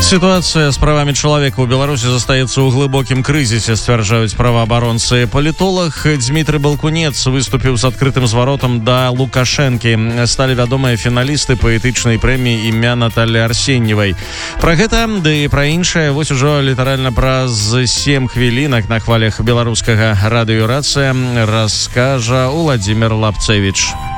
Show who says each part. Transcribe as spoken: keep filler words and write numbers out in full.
Speaker 1: Ситуация с правами человека у Беларуси остается ў глыбокім крызісе, сцвярджаюць праваабаронцы. Палітолог Дмітрый Балкунец выступіў з адкрытым зваротам да Лукашэнкі. Сталі вядомыя фіналісты паэтычнай прэміі імя Натальи Арсеньевай. Пра гэта, ды і пра іншае вось ужо літаральна праз сем хвілінак на хвалях беларускага радыёрацыя раскажа Владимир Лапцевич.